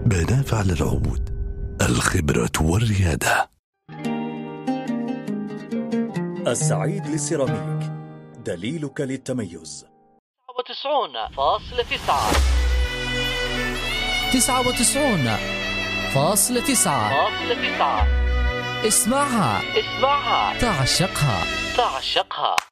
بناف على العود، الخبرة والريادة. السعيد للسيراميك، دليلك للتميز. 99.9 99.9 اسمعها، تعشقها.